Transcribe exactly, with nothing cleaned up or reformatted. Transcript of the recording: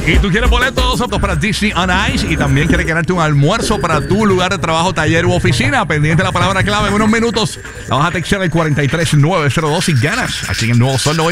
Y tú quieres boletos aptos para Disney on Ice y también quieres ganarte un almuerzo para tu lugar de trabajo, taller u oficina. Pendiente de la palabra clave en unos minutos. La vas a textear al cuarenta y tres nueve cero dos y ganas aquí en el Nuevo Sol noventa.